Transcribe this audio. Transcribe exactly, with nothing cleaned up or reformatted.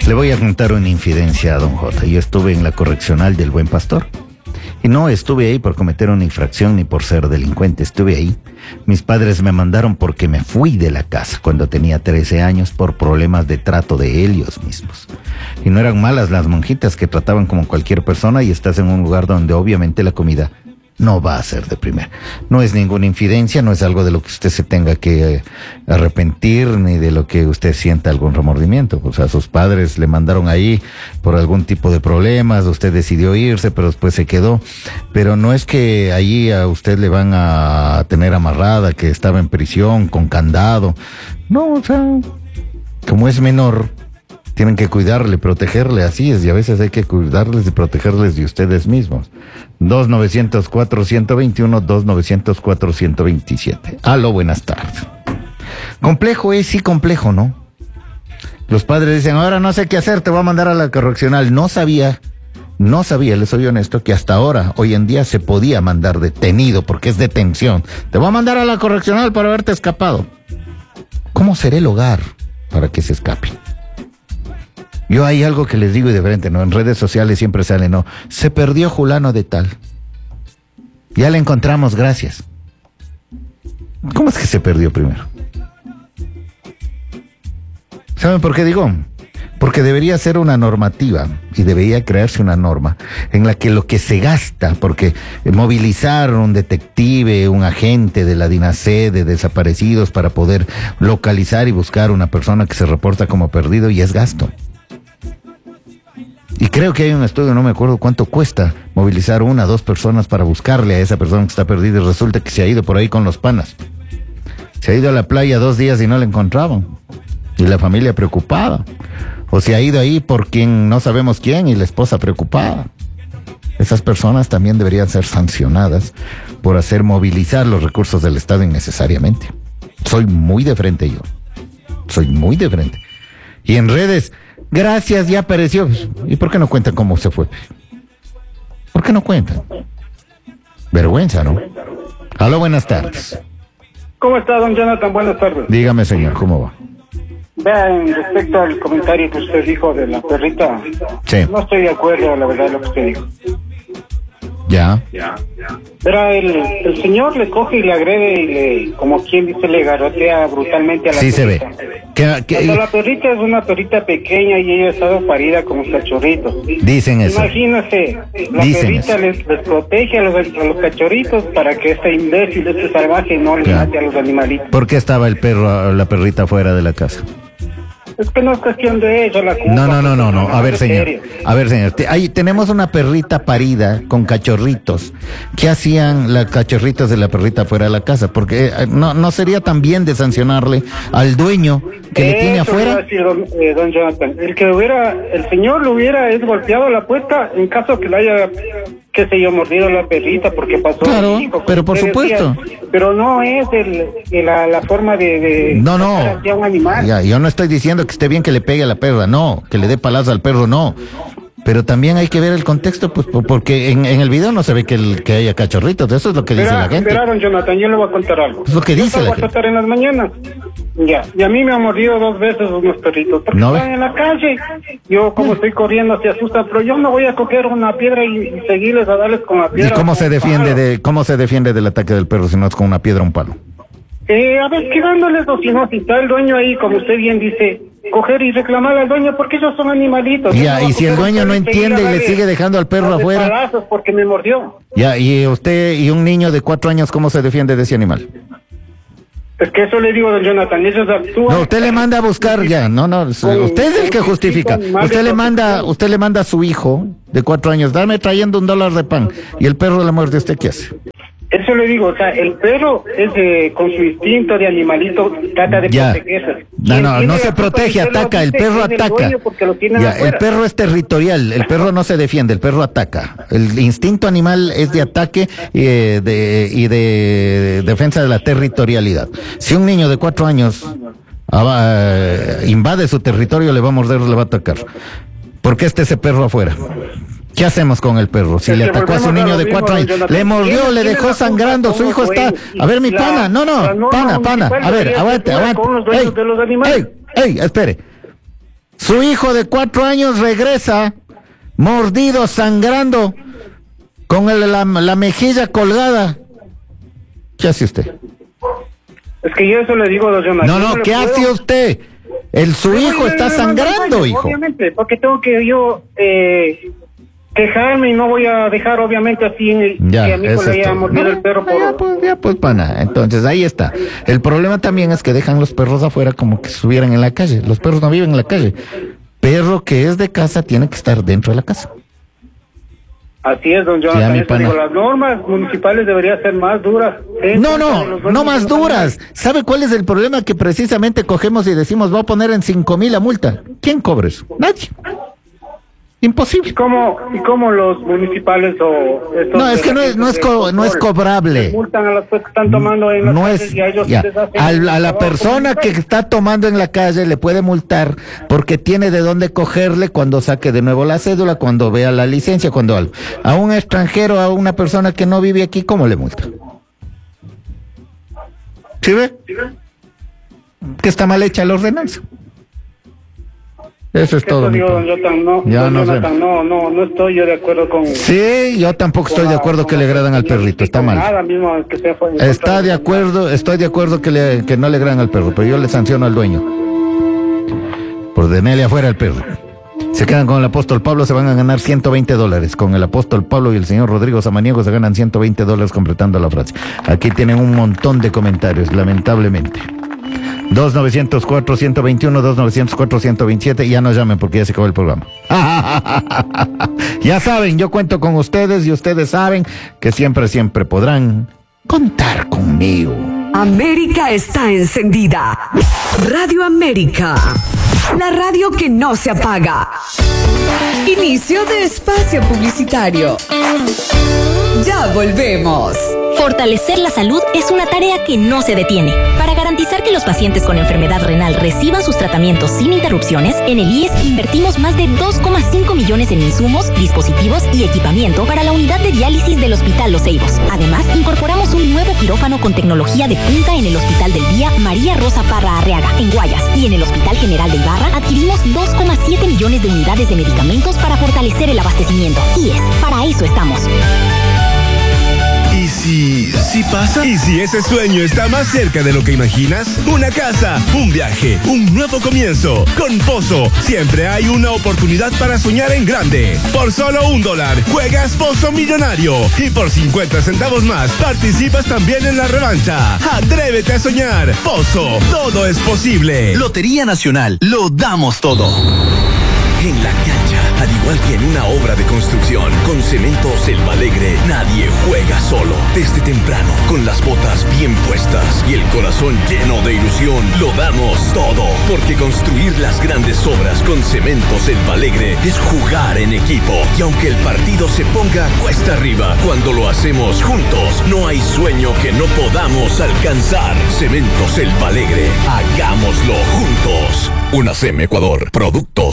Le voy a contar una infidencia a don J. Yo estuve en la correccional del Buen Pastor. Y no estuve ahí por cometer una infracción ni por ser delincuente, estuve ahí. Mis padres me mandaron porque me fui de la casa cuando tenía trece años por problemas de trato de ellos mismos. Y no eran malas las monjitas que trataban como cualquier persona y estás en un lugar donde obviamente la comida no va a ser de primera. No es ninguna infidencia, no es algo de lo que usted se tenga que eh, arrepentir ni de lo que usted sienta algún remordimiento. O sea, sus padres le mandaron ahí por algún tipo de problemas, usted decidió irse, pero después se quedó. Pero no es que allí a usted le van a tener amarrada, que estaba en prisión con candado. No, o sea, como es menor, tienen que cuidarle, protegerle, así es, y a veces hay que cuidarles y protegerles de ustedes mismos. dos nueve cero cuatro, uno dos uno, dos nueve cero cuatro, uno dos siete. Aló, buenas tardes. Complejo es, sí, complejo, ¿no? Los padres dicen, ahora no sé qué hacer, te voy a mandar a la correccional. No sabía, no sabía, les soy honesto, que hasta ahora, hoy en día, se podía mandar detenido, porque es detención. Te voy a mandar a la correccional para haberte escapado. ¿Cómo será el hogar para que se escapen? Yo hay algo que les digo y de frente, ¿no? En redes sociales siempre sale, ¿no? Se perdió Julano de tal. Ya le encontramos, gracias. ¿Cómo es que se perdió primero? ¿Saben por qué digo? Porque debería ser una normativa y debería crearse una norma en la que lo que se gasta, porque movilizar un detective, un agente de la DINASED de desaparecidos para poder localizar y buscar una persona que se reporta como perdido y es gasto. Y creo que hay un estudio, no me acuerdo cuánto cuesta movilizar una o dos personas para buscarle a esa persona que está perdida y resulta que se ha ido por ahí con los panas. Se ha ido a la playa dos días y no la encontraban. Y la familia preocupada. O se ha ido ahí por quien no sabemos quién y la esposa preocupada. Esas personas también deberían ser sancionadas por hacer movilizar los recursos del Estado innecesariamente. Soy muy de frente yo. Soy muy de frente. Y en redes... Gracias, ya apareció. ¿Y por qué no cuentan cómo se fue? ¿Por qué no cuentan? Vergüenza, ¿no? Aló, buenas tardes. ¿Cómo está, don Jonathan? Buenas tardes. Dígame, señor, ¿cómo va? Vean, respecto al comentario que usted dijo de la perrita, sí. No estoy de acuerdo, la verdad, lo que usted dijo. Ya. Pero el, el señor le coge y le agrede y le, como quien dice, le garrotea brutalmente a la sí perrita. Sí se ve. ¿Qué, qué? Cuando la perrita es una perrita pequeña y ella ha estado parida como cachorritos. Dicen eso. Imagínese, la Dicen perrita les, les protege a los, a los cachorritos para que este imbécil, este salvaje no le mate a los animalitos. ¿Por qué estaba el perro, la perrita fuera de la casa? Es que no es cuestión de ello, la culpa. No, no, no, no, no. A ver, señor. A ver, señor. Ahí tenemos una perrita parida con cachorritos. ¿Qué hacían las cachorritos de la perrita fuera de la casa? Porque no, no sería tan bien de sancionarle al dueño que Eso le tiene afuera. Iba a decir, don, eh, don Jonathan. El que hubiera, el señor le hubiera es golpeado la puerta en caso que le haya, qué sé yo, mordido la perrita porque pasó. Claro, hijo, pero por supuesto. Decía, pero no es el, el, la, la forma de, de no, no. hacia un animal. Ya, yo no estoy diciendo que esté bien que le pegue a la perra, no, que le dé palazo al perro, no. Pero también hay que ver el contexto, pues, porque en, en el video no se ve que, el, que haya cachorritos, eso es lo que dice Espera, la gente. Espera, don Jonathan, yo le voy a contar algo. Es lo que dice yo la voy a gente. tratar en las mañanas. Ya, y a mí me han mordido dos veces unos perritos, porque ¿No están ve? en la calle. Yo, como estoy corriendo, se asustan, pero yo no voy a coger una piedra y, y seguirles a darles con la piedra. ¿Y cómo se defiende palo. de cómo se defiende del ataque del perro si no es con una piedra o un palo? Eh, a ver, quedándoles o si no, si está el dueño ahí, como usted bien dice, coger y reclamar al dueño porque ellos son animalitos. Ya, no y si el dueño no entiende y le sigue dejando al perro afuera. Palazos porque me mordió. Ya, y usted y un niño de cuatro años, ¿cómo se defiende de ese animal? Es que eso le digo, don Jonathan, ellos actúan. No, usted le manda a buscar ya, no, no, usted es el que justifica. Usted le manda, usted le manda a su hijo de cuatro años, dame trayendo un dólar de pan, y el perro le muerde, ¿usted qué hace? Eso le digo, o sea, el perro es eh, con su instinto de animalito trata de ya. protegerse. No, no, no se protege, ataca, el perro ataca. Ya, el perro es territorial, el perro no se defiende, el perro ataca. El instinto animal es de ataque eh, de, y de defensa de la territorialidad. Si un niño de cuatro años ah, invade su territorio, le va a morder, le va a atacar. ¿Por qué está ese perro afuera? ¿Qué hacemos con el perro? Si le atacó a su niño de cuatro años, le mordió, le dejó sangrando, su hijo está... A ver, mi pana, no, no, pana, pana, a ver, aguante, aguante. ¡Ey, ey, ey, espere! Su hijo de cuatro años regresa, mordido, sangrando, con el, la, la mejilla colgada. ¿Qué hace usted? Es que yo eso le digo, don Jonathan. No, no, no ¿qué puedo... hace usted? El, su no, hijo no, está no, no, sangrando, no, no, hijo. Obviamente, porque tengo que yo eh, quejarme y no voy a dejar, obviamente, así Ya, que a mi hijo eso le es haya todo. mordido No, el perro por... Ya, pues, ya, pues, pana. Entonces, ahí está. El problema también es que dejan los perros afuera como que estuvieran en la calle. Los perros no viven en la calle. Perro que es de casa tiene que estar dentro de la casa. Así es, don Jonathan. Sí, a mi Eso pana. digo, las normas municipales deberían ser más duras. ¿eh? No, no, Los no dueños más de los duras. animales. ¿Sabe cuál es el problema? Que precisamente cogemos y decimos, va a poner en cinco mil la multa. ¿Quién cobra eso? Nadie. ¿Y Imposible. cómo, y cómo los municipales o... estos No, es que no es, no es, co- no es cobrable. multan a las personas que están tomando en las No calles es, y a ellos ya, les hacen al- el a la trabajo persona que comunitario. está tomando en la calle le puede multar porque tiene de dónde cogerle cuando saque de nuevo la cédula, cuando vea la licencia, cuando algo. A un extranjero, a una persona que no vive aquí, ¿cómo le multa? ¿Sí ve? Que está mal hecha la ordenanza. Eso es Eso todo. mi digo, pana. don Jonathan, no, Ya don nos Jonathan, no, no, no estoy yo de acuerdo con... Sí, yo tampoco estoy con de la- acuerdo con que la- le agradan al con la- perrito, está con mal. Nada mismo que sea fue en contra Está de los acuerdo, estoy de acuerdo que, le, que no le agradan al perro, pero yo le sanciono al dueño. Por denele afuera al perro. Se quedan con el apóstol Pablo, se van a ganar ciento veinte dólares. Con el apóstol Pablo y el señor Rodrigo Samaniego se ganan ciento veinte dólares completando la frase. Aquí tienen un montón de comentarios, lamentablemente. dos nueve cero cuatro, uno dos uno, dos nueve cero cuatro, uno dos siete. Ya no llamen porque ya se acabó el programa. Ya saben, yo cuento con ustedes y ustedes saben que siempre, siempre podrán contar conmigo. América está encendida. Radio América. La radio que no se apaga. Inicio de espacio publicitario. Ya volvemos. Fortalecer la salud es una tarea que no se detiene. Para garantizar que los pacientes con enfermedad renal reciban sus tratamientos sin interrupciones, en el I E S invertimos más de dos coma cinco millones en insumos, dispositivos y equipamiento para la unidad de diálisis del Hospital Los Ceibos. Además, incorporamos un nuevo quirófano con tecnología de punta en el Hospital del Día María Rosa Parra Arriaga, en Guayas, y en el Hospital General de Ibarra adquirimos dos coma siete millones de unidades de medicamentos para fortalecer el abastecimiento. I E S, para eso estamos. ¿Y si, si pasa? ¿Y si ese sueño está más cerca de lo que imaginas? Una casa, un viaje, un nuevo comienzo. Con Pozo siempre hay una oportunidad para soñar en grande. Por solo un dólar juegas Pozo Millonario y por cincuenta centavos más participas también en la revancha. Atrévete a soñar. Pozo, todo es posible. Lotería Nacional, lo damos todo. En la cancha, al igual que en una obra de construcción, con Cementos El Alegre, nadie juega solo. Desde temprano, con las botas bien puestas y el corazón lleno de ilusión, lo damos todo. Porque construir las grandes obras con Cementos El Alegre es jugar en equipo. Y aunque el partido se ponga cuesta arriba, cuando lo hacemos juntos, no hay sueño que no podamos alcanzar. Cementos El Alegre, hagámoslo juntos. Una SEM Ecuador, productos